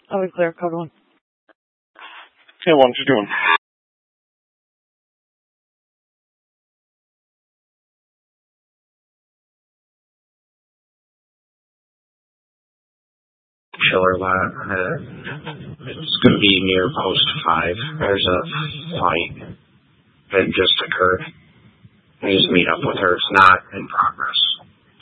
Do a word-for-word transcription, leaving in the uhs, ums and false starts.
I'll be clear, code one. Hey, what you doing? Killer lot. Uh, it's going to be near post five. There's a fight that just occurred. I just meet up with her. It's not in progress.